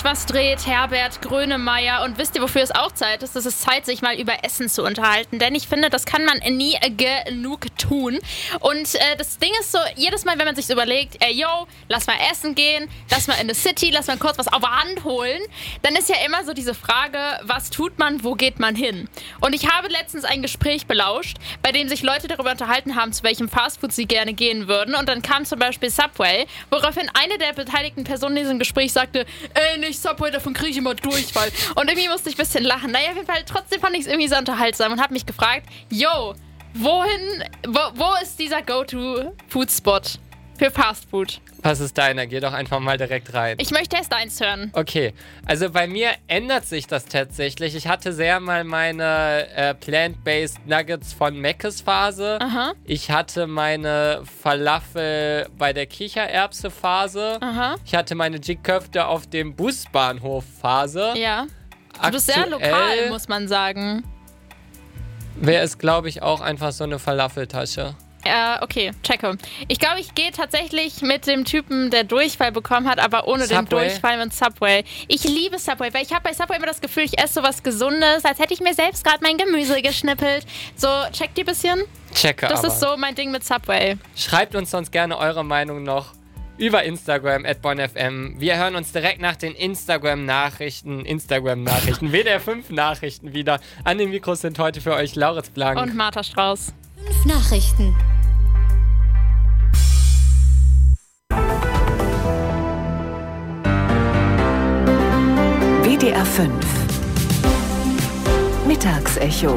was dreht, Herbert Grönemeyer. Und wisst ihr, wofür es auch Zeit ist? Es ist Zeit, sich mal über Essen zu unterhalten. Denn ich finde, das kann man nie genug tun. Und das Ding ist so, jedes Mal, wenn man sich überlegt, lass mal essen gehen, lass mal in the City, lass mal kurz was auf der Hand holen, dann ist ja immer so diese Frage, was tut man, wo geht man hin? Und ich habe letztens ein Gespräch belauscht, bei dem sich Leute darüber unterhalten haben, zu welchem Fastfood sie gerne gehen würden. Und dann kam zum Beispiel Subway, woraufhin eine der beteiligten Personen in diesem Gespräch sagte, nicht Subway, davon kriege ich immer Durchfall. Und irgendwie musste ich ein bisschen lachen. Naja, auf jeden Fall, trotzdem fand ich es irgendwie so unterhaltsam und habe mich gefragt, wo ist dieser Go-To-Food-Spot für Fastfood? Was ist deiner? Geh doch einfach mal direkt rein. Ich möchte erst eins hören. Okay, also bei mir ändert sich das tatsächlich. Ich hatte sehr mal meine Plant-Based Nuggets von Mc's Phase. Aha. Ich hatte meine Falafel bei der Kichererbse Phase. Aha. Ich hatte meine Jigköfte auf dem Busbahnhof Phase. Ja. Du bist sehr lokal, muss man sagen. Wäre es, glaube ich, auch einfach so eine Falafeltasche. Okay, checke. Ich glaube, ich gehe tatsächlich mit dem Typen, der Durchfall bekommen hat, aber ohne den Durchfall mit Subway. Ich liebe Subway, weil ich habe bei Subway immer das Gefühl, ich esse sowas Gesundes, als hätte ich mir selbst gerade mein Gemüse geschnippelt. So, checkt ihr ein bisschen? Checke Das aber. ist so mein Ding mit Subway. Schreibt uns sonst gerne eure Meinung noch über Instagram @bonfm. Wir hören uns direkt nach den Instagram-Nachrichten, WDR 5 Nachrichten wieder. An den Mikros sind heute für euch Lauritz Blank und Martha Strauß. 5 Nachrichten. WDR 5 Mittagsecho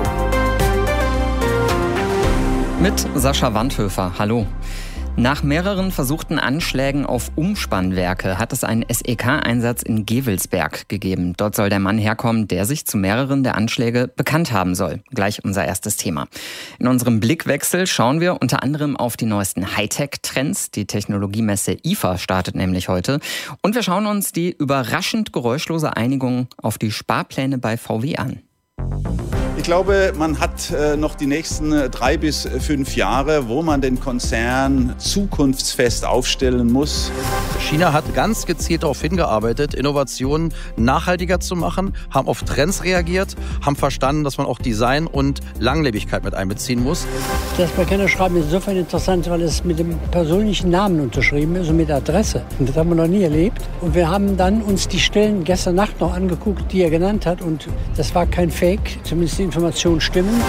mit Sascha Wandhöfer. Hallo. Nach mehreren versuchten Anschlägen auf Umspannwerke hat es einen SEK-Einsatz in Gevelsberg gegeben. Dort soll der Mann herkommen, der sich zu mehreren der Anschläge bekannt haben soll. Gleich unser erstes Thema. In unserem Blickwechsel schauen wir unter anderem auf die neuesten Hightech-Trends. Die Technologiemesse IFA startet nämlich heute. Und wir schauen uns die überraschend geräuschlose Einigung auf die Sparpläne bei VW an. Ich glaube, man hat noch die nächsten 3 bis 5 Jahre, wo man den Konzern zukunftsfest aufstellen muss. China hat ganz gezielt darauf hingearbeitet, Innovationen nachhaltiger zu machen, haben auf Trends reagiert, haben verstanden, dass man auch Design und Langlebigkeit mit einbeziehen muss. Das Bekennerschreiben ist insofern interessant, weil es mit dem persönlichen Namen unterschrieben ist und mit Adresse. Und das haben wir noch nie erlebt. Und wir haben dann uns die Stellen gestern Nacht noch angeguckt, die er genannt hat. Und das war kein Fake, zumindest die Informationen stimmen.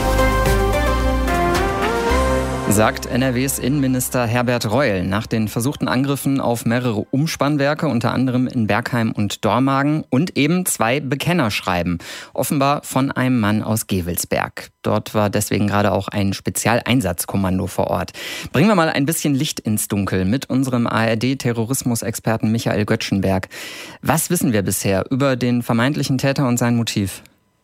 Sagt NRWs Innenminister Herbert Reul nach den versuchten Angriffen auf mehrere Umspannwerke, unter anderem in Bergheim und Dormagen und eben 2 Bekennerschreiben, offenbar von einem Mann aus Gevelsberg. Dort war deswegen gerade auch ein Spezialeinsatzkommando vor Ort. Bringen wir mal ein bisschen Licht ins Dunkel mit unserem ARD-Terrorismusexperten Michael Göttschenberg. Was wissen wir bisher über den vermeintlichen Täter und sein Motiv?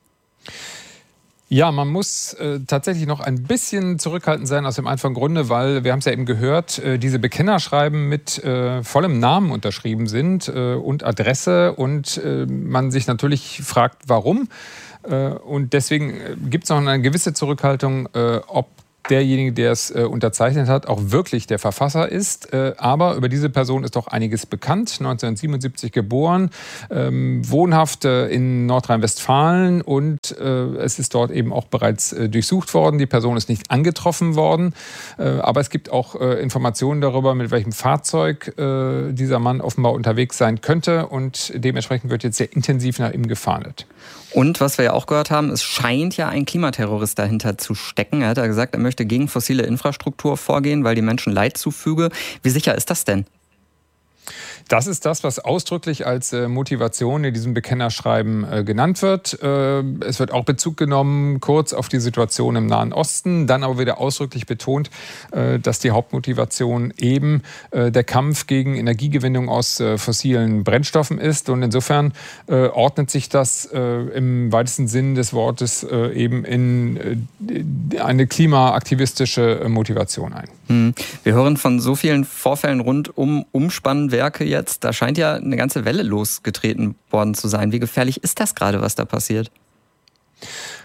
Ja, man muss tatsächlich noch ein bisschen zurückhaltend sein aus dem einfachen Grunde, weil, wir haben es ja eben gehört, diese Bekennerschreiben mit vollem Namen unterschrieben sind und Adresse und man sich natürlich fragt, warum. Und deswegen gibt es noch eine gewisse Zurückhaltung, ob derjenige, der es unterzeichnet hat, auch wirklich der Verfasser ist. Aber über diese Person ist doch einiges bekannt. 1977 geboren, wohnhaft in Nordrhein-Westfalen und es ist dort eben auch bereits durchsucht worden. Die Person ist nicht angetroffen worden. Aber es gibt auch Informationen darüber, mit welchem Fahrzeug dieser Mann offenbar unterwegs sein könnte. Und dementsprechend wird jetzt sehr intensiv nach ihm gefahndet. Und was wir ja auch gehört haben, es scheint ja ein Klimaterrorist dahinter zu stecken. Er hat ja gesagt, er möchte gegen fossile Infrastruktur vorgehen, weil die Menschen Leid zufüge. Wie sicher ist das denn? Das ist das, was ausdrücklich als Motivation in diesem Bekennerschreiben genannt wird. Es wird auch Bezug genommen kurz auf die Situation im Nahen Osten, dann aber wieder ausdrücklich betont, dass die Hauptmotivation eben der Kampf gegen Energiegewinnung aus fossilen Brennstoffen ist. Und insofern ordnet sich das im weitesten Sinn des Wortes eben in eine klimaaktivistische Motivation ein. Wir hören von so vielen Vorfällen rund um Umspannwerke jetzt. Da scheint ja eine ganze Welle losgetreten worden zu sein. Wie gefährlich ist das gerade, was da passiert?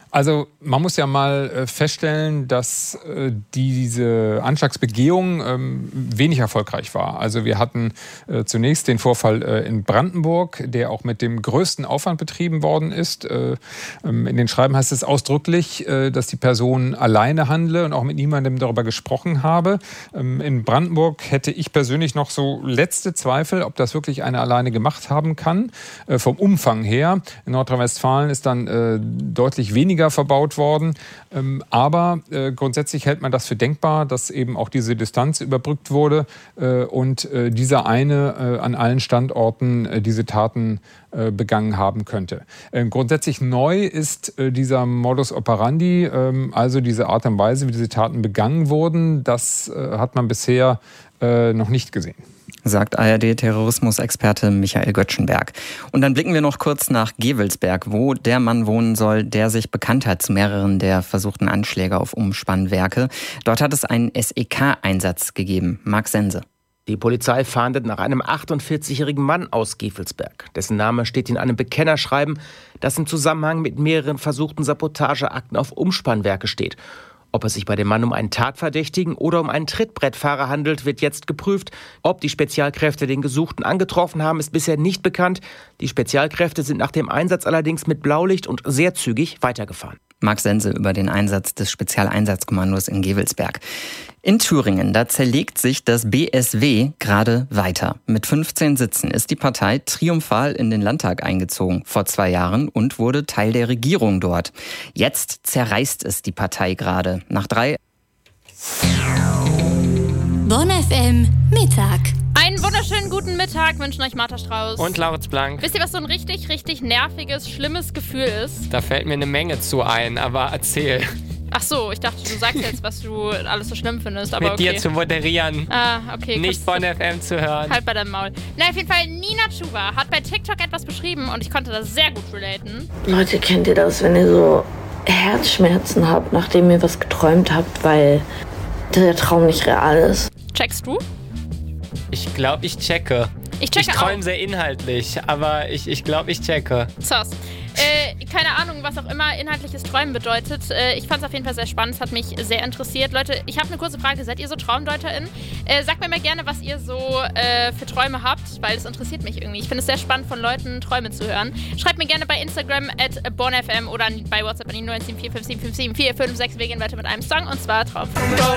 Also man muss ja mal feststellen, dass diese Anschlagsbegehung wenig erfolgreich war. Also wir hatten zunächst den Vorfall in Brandenburg, der auch mit dem größten Aufwand betrieben worden ist. In den Schreiben heißt es ausdrücklich, dass die Person alleine handle und auch mit niemandem darüber gesprochen habe. In Brandenburg hätte ich persönlich noch so letzte Zweifel, ob das wirklich eine alleine gemacht haben kann. Vom Umfang her. In Nordrhein-Westfalen ist dann deutlich weniger verbaut worden. Aber grundsätzlich hält man das für denkbar, dass eben auch diese Distanz überbrückt wurde und dieser eine an allen Standorten diese Taten begangen haben könnte. Grundsätzlich neu ist dieser Modus operandi, also diese Art und Weise, wie diese Taten begangen wurden, das hat man bisher noch nicht gesehen. Sagt ARD-Terrorismusexperte Michael Göttschenberg. Und dann blicken wir noch kurz nach Gevelsberg, wo der Mann wohnen soll, der sich bekannt hat zu mehreren der versuchten Anschläge auf Umspannwerke. Dort hat es einen SEK-Einsatz gegeben. Marc Sense. Die Polizei fahndet nach einem 48-jährigen Mann aus Gevelsberg. Dessen Name steht in einem Bekennerschreiben, das im Zusammenhang mit mehreren versuchten Sabotageakten auf Umspannwerke steht. Ob es sich bei dem Mann um einen Tatverdächtigen oder um einen Trittbrettfahrer handelt, wird jetzt geprüft. Ob die Spezialkräfte den Gesuchten angetroffen haben, ist bisher nicht bekannt. Die Spezialkräfte sind nach dem Einsatz allerdings mit Blaulicht und sehr zügig weitergefahren. Marc Sense über den Einsatz des Spezialeinsatzkommandos in Gevelsberg. In Thüringen, da zerlegt sich das BSW gerade weiter. Mit 15 Sitzen ist die Partei triumphal in den Landtag eingezogen vor 2 Jahren und wurde Teil der Regierung dort. Jetzt zerreißt es die Partei gerade. Nach 3 Bonn FM Mittag. Einen wunderschönen guten Mittag wünschen euch Martha Strauß. Und Lauritz Blank. Wisst ihr, was so ein richtig, richtig nerviges, schlimmes Gefühl ist? Da fällt mir eine Menge zu ein, aber erzähl. Ach so, ich dachte, du sagst jetzt, was du alles so schlimm findest, aber Mit dir zu moderieren. Okay. Nicht Bonn FM zu hören. Halt bei deinem Maul. Na, auf jeden Fall, Nina Chuba hat bei TikTok etwas beschrieben und ich konnte das sehr gut relaten. Leute, kennt ihr das, wenn ihr so Herzschmerzen habt, nachdem ihr was geträumt habt, weil der Traum nicht real ist? Checkst du? Ich glaube, ich checke. Ich träume sehr inhaltlich, aber ich glaube, ich checke. Sass. Keine Ahnung, was auch immer inhaltliches Träumen bedeutet. Ich fand es auf jeden Fall sehr spannend, es hat mich sehr interessiert. Leute, ich habe eine kurze Frage. Seid ihr so TraumdeuterInnen? Sagt mir mal gerne, was ihr so für Träume habt, weil es interessiert mich irgendwie. Ich finde es sehr spannend, von Leuten Träume zu hören. Schreibt mir gerne bei Instagram @BonnFM oder bei WhatsApp an die 9745757 456. Wir gehen weiter mit einem Song und zwar Traum von